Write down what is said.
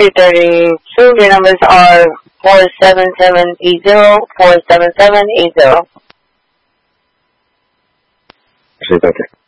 232. Your numbers are 47780, 47780. Sí, doctor.